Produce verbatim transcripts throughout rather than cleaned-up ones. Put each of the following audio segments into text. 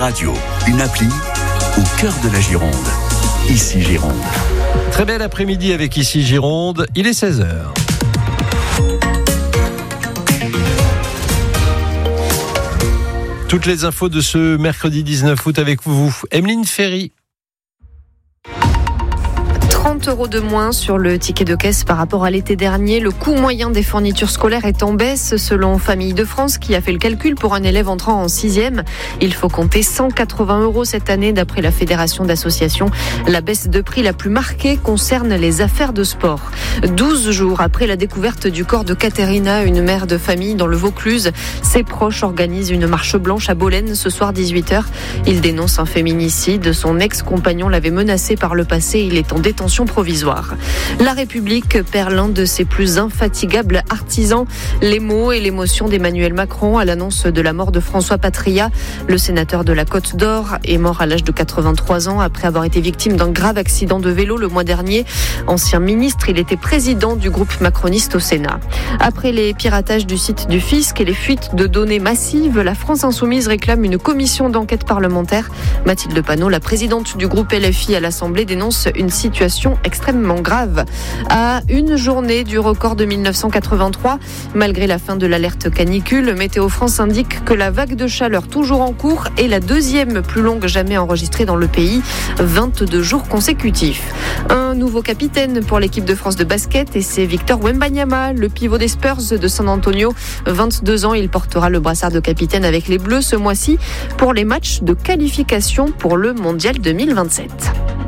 radio, une appli au cœur de la Gironde. Ici Gironde. Très bel après-midi avec Ici Gironde, il est seize heures. Toutes les infos de ce mercredi dix-neuf août avec vous, Emeline Ferry. trente euros de moins sur le ticket de caisse par rapport à l'été dernier. Le coût moyen des fournitures scolaires est en baisse selon Famille de France qui a fait le calcul pour un élève entrant en sixième. Il faut compter cent quatre-vingts euros cette année d'après la Fédération d'associations. La baisse de prix la plus marquée concerne les affaires de sport. douze jours après la découverte du corps de Katerina, une mère de famille dans le Vaucluse, ses proches organisent une marche blanche à Bolène ce soir dix-huit heures. Ils dénoncent un féminicide. Son ex-compagnon l'avait menacé par le passé. Il est en détention provisoire. La République perd l'un de ses plus infatigables artisans. Les mots et l'émotion d'Emmanuel Macron à l'annonce de la mort de François Patria. Le sénateur de la Côte d'Or est mort à l'âge de quatre-vingt-trois ans après avoir été victime d'un grave accident de vélo le mois dernier. Ancien ministre, il était président du groupe macroniste au Sénat. Après les piratages du site du fisc et les fuites de données massives, la France Insoumise réclame une commission d'enquête parlementaire. Mathilde Panot, la présidente du groupe L F I à l'Assemblée, dénonce une situation extrêmement grave. À une journée du record de mille neuf cent quatre-vingt-trois, malgré la fin de l'alerte canicule, Météo France indique que la vague de chaleur toujours en cours est la deuxième plus longue jamais enregistrée dans le pays, vingt-deux jours consécutifs. Un nouveau capitaine pour l'équipe de France de basket et c'est Victor Wembanyama, le pivot des Spurs de San Antonio. vingt-deux ans, il portera le brassard de capitaine avec les Bleus ce mois-ci pour les matchs de qualification pour le Mondial deux mille vingt-sept.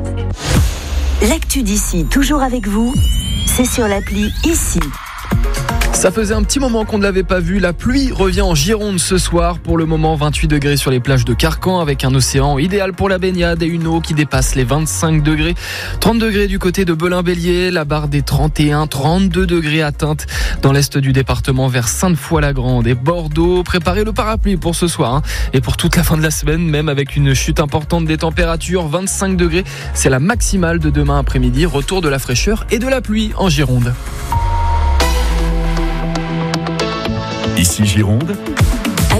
L'actu d'ici, toujours avec vous, c'est sur l'appli Ici. Ça faisait un petit moment qu'on ne l'avait pas vu. La pluie revient en Gironde ce soir. Pour le moment, vingt-huit degrés sur les plages de Carcan avec un océan idéal pour la baignade et une eau qui dépasse les vingt-cinq degrés. trente degrés du côté de Belin-Bélier, la barre des trente et un, trente-deux degrés atteinte dans l'est du département vers Sainte-Foy-la-Grande et Bordeaux. Préparez le parapluie pour ce soir hein. Et pour toute la fin de la semaine, même avec une chute importante des températures, vingt-cinq degrés. C'est la maximale de demain après-midi. Retour de la fraîcheur et de la pluie en Gironde. Ici Gironde,